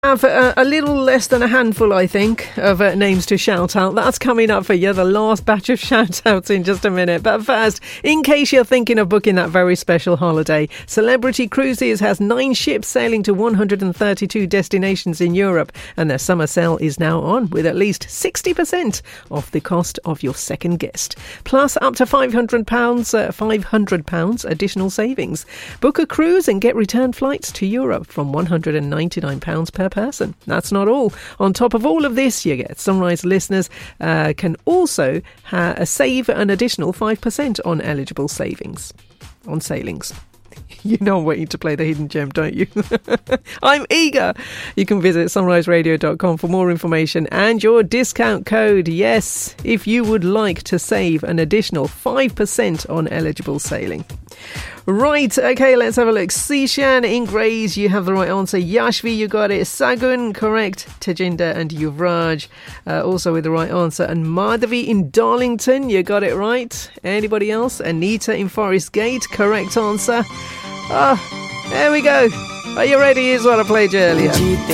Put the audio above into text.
Have a little less than a handful, I think, of names to shout out. That's coming up for you, the last batch of shout outs in just a minute. But first, in case you're thinking of booking that very special holiday, Celebrity Cruises has 9 ships sailing to 132 destinations in Europe, and their summer sale is now on with at least 60% off the cost of your second guest. Plus up to £500 additional savings. Book a cruise and get return flights to Europe from £199 per person. That's not all. On top of all of this, you get Sunrise listeners can also save an additional 5% on eligible savings on sailings. You know I'm waiting to play the hidden gem, don't you? I'm eager. You can visit sunriseradio.com for more information and your discount code. Yes, if you would like to save an additional 5% on eligible sailing. Right, okay, let's have a look. Sishan in Grays, you have the right answer. Yashvi, you got it. Sagun, correct. Tejinder and Yuvraj, also with the right answer. And Madhavi in Darlington, you got it right. Anybody else? Anita in Forest Gate, correct answer. There we go. Are you ready? Here's what I played you earlier.